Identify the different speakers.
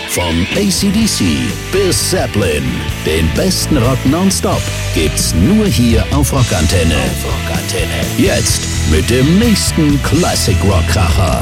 Speaker 1: Von AC/DC bis Zeppelin. Den besten Rock nonstop gibt's nur hier auf Rockantenne. Jetzt mit dem nächsten Classic Rock Kracher.